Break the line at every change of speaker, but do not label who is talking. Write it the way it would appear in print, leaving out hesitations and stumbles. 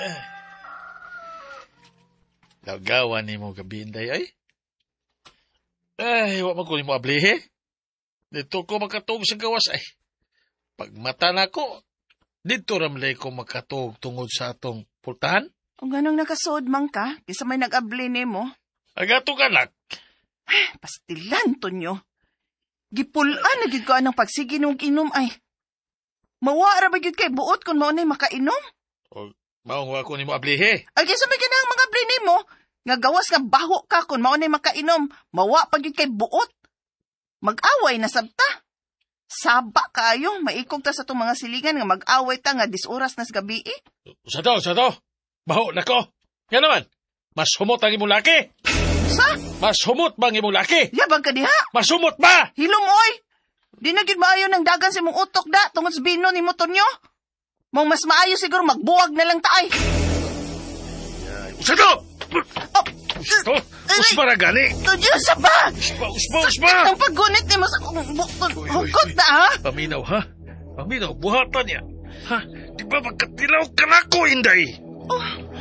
Gagawan ni mo gabi, Inday, ay. Ay, wak man ko ni mo ablihe. Dito ko makatug sa gawas, ay. Pag mata na ko, dito ramlay ko makatug tungod sa atong pultahan.
Kung ganong nakasod man ka, kisa may nag-abli ni mo.
Agato ka, anak.
Pastilan, Tonyo. Gipulaan na gid ko anang pagsigi nung inom ay. Mawara ba gid kay buot kung maunay makainom?
O, maong ko ni mo ablihe.
Ay, kisa may ganang mga abli ni mo. Nga gawas nga baho ka kung maunay makainom. Mawa pa gid kay buot. Mag-away na sabta. Saba kayo, maikog ta sa itong mga silingan nga mag-away ta nga 10 oras na sa gabi eh.
Sa to. Baho na ko. Yan naman. Mas humot ang imong laki.
Sa?
Mas humot bang imong laki?
Yabang ka diha.
Mas humot ba?
Hilom oy. Di na gid maayo ng dagan sa imong utok da tungod sa bino ni mo Tonyo. Mong mas maayo siguro magbuwag na lang taay.
Sa to! Uspa na gani.
Tonyo, sa ba?
Uspa!
Ang paggunit ni mo sa hugot na ha?
Paminaw, ha? Paminaw, buhatan niya. Ha? Di ba magkatilaw ka na ko, Inday?
Oh.